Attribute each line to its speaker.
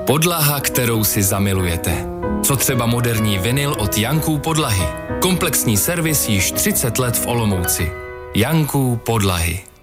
Speaker 1: Podlaha, kterou si zamilujete. Co třeba moderní vinyl od Janků Podlahy. Komplexní servis již 30 let v Olomouci. Janků Podlahy.